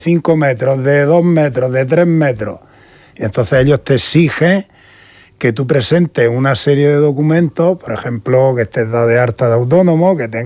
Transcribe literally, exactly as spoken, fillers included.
cinco metros, de dos metros, de tres metros. Y entonces ellos te exigen que tú presentes una serie de documentos, por ejemplo, que estés dado de alta de autónomo, que tengas